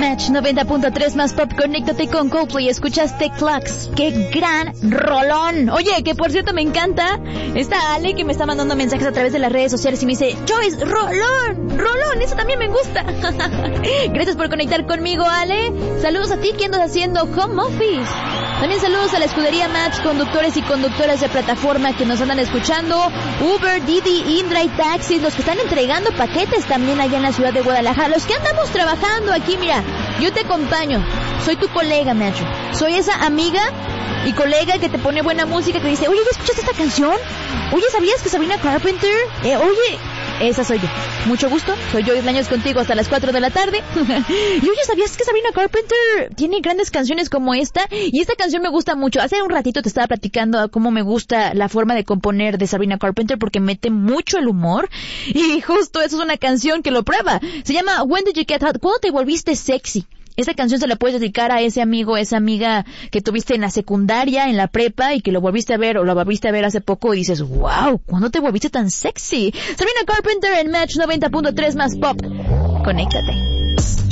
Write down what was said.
Match 90.3 más pop, conéctate con Coldplay. Escuchaste Clocks, qué gran rolón. Oye, que por cierto me encanta esta Ale que me está mandando mensajes a través de las redes sociales y me dice, Joyce, rolón, eso también me gusta. Gracias por conectar conmigo, Ale. Saludos a ti que andas haciendo home office. También saludos a la escudería Match, conductores y conductoras de plataforma que nos andan escuchando, Uber, Didi, Indra y Taxis, los que están entregando paquetes también allá en la ciudad de Guadalajara, los que andamos trabajando aquí. Mira, yo te acompaño, soy tu colega, Metro, soy esa amiga y colega que te pone buena música, que dice, oye, ¿ya escuchaste esta canción? Oye, ¿sabías que Sabrina Carpenter? Oye, esa soy yo. Mucho gusto, soy Joyce Laños contigo hasta las 4 de la tarde. Y oye, ¿sabías que Sabrina Carpenter tiene grandes canciones como esta? Y esta canción me gusta mucho. Hace un ratito te estaba platicando cómo me gusta la forma de componer de Sabrina Carpenter porque mete mucho el humor. Y justo eso es una canción que lo prueba. Se llama When Did You Get Hot? ¿Cuándo te volviste sexy? Esta canción se la puedes dedicar a ese amigo, esa amiga que tuviste en la secundaria, en la prepa, y que lo volviste a ver o lo volviste a ver hace poco y dices, wow, ¿cuándo te volviste tan sexy? Sabrina Carpenter en Match 90.3 más pop. Conéctate.